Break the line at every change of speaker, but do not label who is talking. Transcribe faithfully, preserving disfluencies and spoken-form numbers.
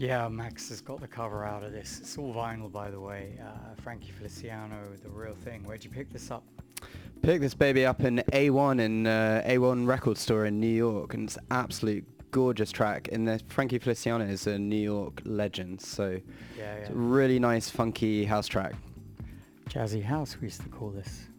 Yeah, Max has got the cover out of this. It's all vinyl, by the way. Uh, Frankie Feliciano, the real thing. Where'd you pick this up?
Pick this baby up in A one in uh, A one record store in New York, and it's an absolute gorgeous track. And the Frankie Feliciano is a New York legend, so
Yeah,
it's
yeah.
a really nice, funky house track.
Jazzy house, we used to call this.